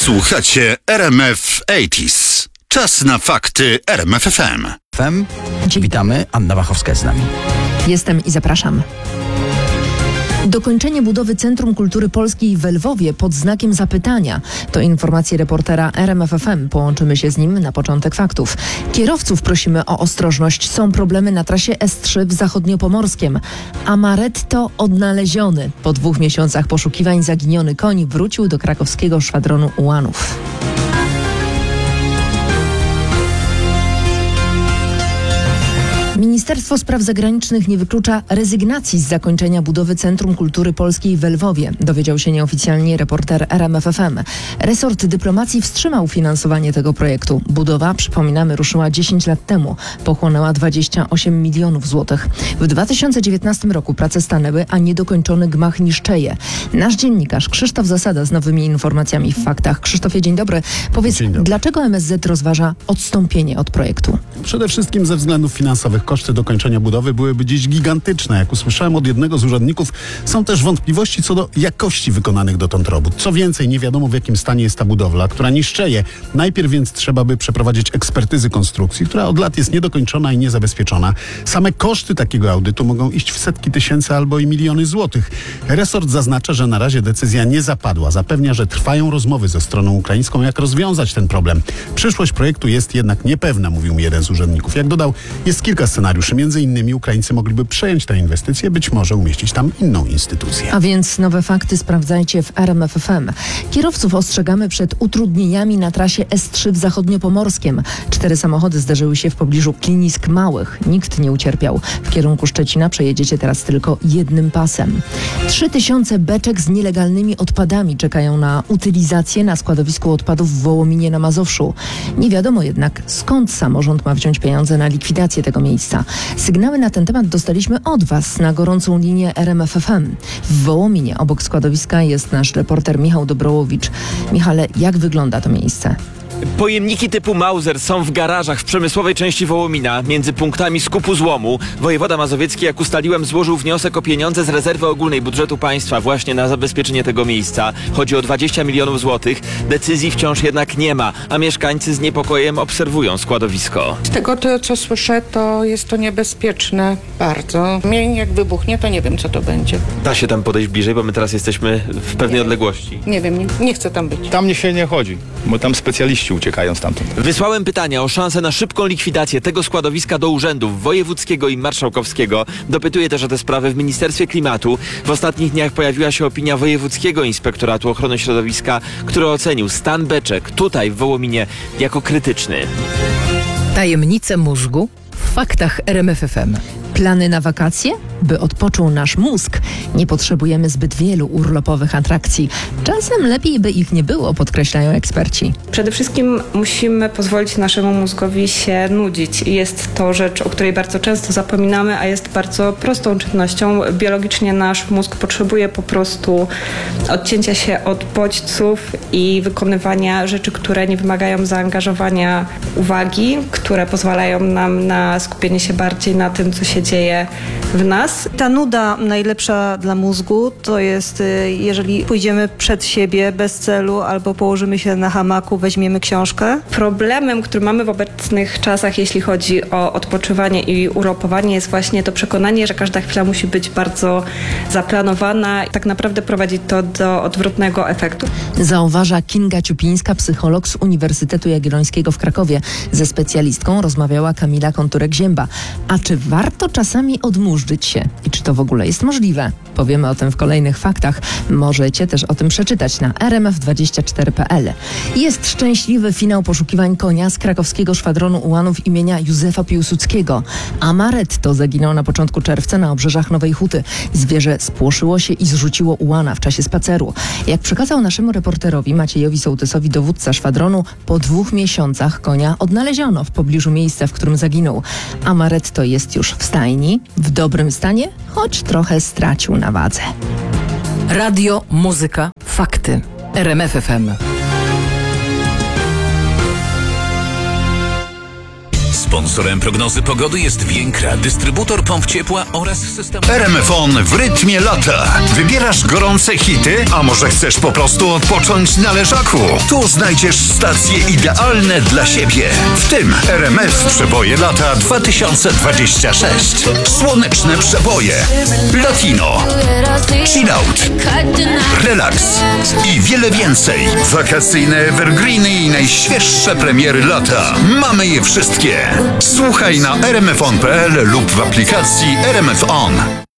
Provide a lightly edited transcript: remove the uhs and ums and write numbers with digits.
Słuchacie RMF 80s. Czas na fakty RMF FM. Witamy, Anna Wachowska jest z nami. Jestem i zapraszam. Dokończenie budowy Centrum Kultury Polskiej w Lwowie pod znakiem zapytania. To informacje reportera RMF FM. Połączymy się z nim na początek faktów. Kierowców prosimy o ostrożność. Są problemy na trasie S3 w Zachodniopomorskiem. Amaretto odnaleziony. Po 2 miesiącach poszukiwań zaginiony koń wrócił do krakowskiego szwadronu ułanów. Ministerstwo Spraw Zagranicznych nie wyklucza rezygnacji z zakończenia budowy Centrum Kultury Polskiej w Lwowie, dowiedział się nieoficjalnie reporter RMF FM. Resort dyplomacji wstrzymał finansowanie tego projektu. Budowa, przypominamy, ruszyła 10 lat temu. Pochłonęła 28 milionów złotych. W 2019 roku prace stanęły, a niedokończony gmach niszczeje. Nasz dziennikarz Krzysztof Zasada z nowymi informacjami w faktach. Krzysztofie, dzień dobry. Powiedz, dlaczego MSZ rozważa odstąpienie od projektu? Przede wszystkim ze względów finansowych. Koszty dokończenia budowy byłyby dziś gigantyczne. Jak usłyszałem od jednego z urzędników, są też wątpliwości co do jakości wykonanych dotąd robót. Co więcej, nie wiadomo, w jakim stanie jest ta budowla, która niszczeje. Najpierw więc trzeba by przeprowadzić ekspertyzy konstrukcji, która od lat jest niedokończona i niezabezpieczona. Same koszty takiego audytu mogą iść w setki tysięcy albo i miliony złotych. Resort zaznacza, że na razie decyzja nie zapadła. Zapewnia, że trwają rozmowy ze stroną ukraińską, jak rozwiązać ten problem. Przyszłość projektu jest jednak niepewna, mówił mi jeden z urzędników. Jak dodał, jest kilka scenariuszy. Między innymi Ukraińcy mogliby przejąć tę inwestycję, być może umieścić tam inną instytucję. A więc nowe fakty sprawdzajcie w RMF FM. Kierowców ostrzegamy przed utrudnieniami na trasie S3 w Zachodniopomorskiem. 4 samochody zderzyły się w pobliżu Klinisk Małych. Nikt nie ucierpiał. W kierunku Szczecina przejedziecie teraz tylko jednym pasem. 3000 beczek z nielegalnymi odpadami czekają na utylizację na składowisku odpadów w Wołominie na Mazowszu. Nie wiadomo jednak, skąd samorząd ma wziąć pieniądze na likwidację tego miejsca. Sygnały na ten temat dostaliśmy od Was na gorącą linię RMF FM. W Wołominie obok składowiska jest nasz reporter Michał Dobrołowicz. Michale, jak wygląda to miejsce? Pojemniki typu Mauser są w garażach w przemysłowej części Wołomina, między punktami skupu złomu. Wojewoda mazowiecki, jak ustaliłem, złożył wniosek o pieniądze z rezerwy ogólnej budżetu państwa właśnie na zabezpieczenie tego miejsca. Chodzi o 20 milionów złotych. Decyzji wciąż jednak nie ma, a mieszkańcy z niepokojem obserwują składowisko. Z tego, co słyszę, to jest to niebezpieczne bardzo. Jak wybuchnie, to nie wiem, co to będzie. Da się tam podejść bliżej, bo my teraz jesteśmy w pewnej odległości. Nie wiem, nie chcę tam być. Tam się nie chodzi, bo tam specjaliści uciekają stamtąd. Wysłałem pytania o szansę na szybką likwidację tego składowiska do urzędów wojewódzkiego i marszałkowskiego. Dopytuję też o te sprawy w Ministerstwie Klimatu. W ostatnich dniach pojawiła się opinia Wojewódzkiego Inspektoratu Ochrony Środowiska, który ocenił stan beczek tutaj w Wołominie jako krytyczny. Tajemnice mózgu w faktach RMF FM. Plany na wakacje? By odpoczął nasz mózg, nie potrzebujemy zbyt wielu urlopowych atrakcji. Czasem lepiej by ich nie było, podkreślają eksperci. Przede wszystkim musimy pozwolić naszemu mózgowi się nudzić. Jest to rzecz, o której bardzo często zapominamy, a jest bardzo prostą czynnością. Biologicznie nasz mózg potrzebuje po prostu odcięcia się od bodźców i wykonywania rzeczy, które nie wymagają zaangażowania uwagi, które pozwalają nam na skupienie się bardziej na tym, co się dzieje w nas. Ta nuda najlepsza dla mózgu to jest, jeżeli pójdziemy przed siebie bez celu albo położymy się na hamaku, weźmiemy książkę. Problemem, który mamy w obecnych czasach, jeśli chodzi o odpoczywanie i urlopowanie, jest właśnie to przekonanie, że każda chwila musi być bardzo zaplanowana. Tak naprawdę prowadzi to do odwrotnego efektu. Zauważa Kinga Ciupińska, psycholog z Uniwersytetu Jagiellońskiego w Krakowie. Ze specjalistką rozmawiała Kamila Konturek-Zięba. A czy warto czasami odmurzyć się? I czy to w ogóle jest możliwe? Powiemy o tym w kolejnych faktach. Możecie też o tym przeczytać na rmf24.pl. Jest szczęśliwy finał poszukiwań konia z krakowskiego szwadronu ułanów imienia Józefa Piłsudskiego. Amaretto zaginął na początku czerwca na obrzeżach Nowej Huty. Zwierzę spłoszyło się i zrzuciło ułana w czasie spaceru. Jak przekazał naszemu reporterowi Maciejowi Sołtysowi dowódca szwadronu, po 2 miesiącach konia odnaleziono w pobliżu miejsca, w którym zaginął. Amaretto jest już w stajni, w dobrym stanie, choć trochę stracił na wadze. Radio, muzyka, fakty. RMF FM. Sponsorem prognozy pogody jest Więkra, dystrybutor pomp ciepła oraz system... RMFON w rytmie lata. Wybierasz gorące hity, a może chcesz po prostu odpocząć na leżaku? Tu znajdziesz stacje idealne dla siebie. W tym RMF Przeboje Lata 2026. Słoneczne przeboje, latino, chillout, relaks i wiele więcej. Wakacyjne evergreeny i najświeższe premiery lata. Mamy je wszystkie. Słuchaj na rmfon.pl lub w aplikacji RMF On.